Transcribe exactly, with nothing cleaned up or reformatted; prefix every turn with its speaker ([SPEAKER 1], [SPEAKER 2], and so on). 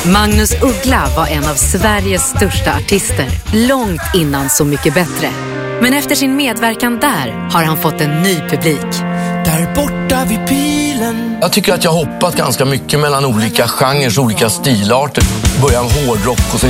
[SPEAKER 1] Magnus Uggla var en av Sveriges största artister, långt innan Så mycket bättre. Men efter sin medverkan där har han fått en ny publik.
[SPEAKER 2] Där borta vid pilen.
[SPEAKER 3] Jag tycker att jag har hoppat ganska mycket mellan olika genrer, olika stilarter. Början hårdrock och sen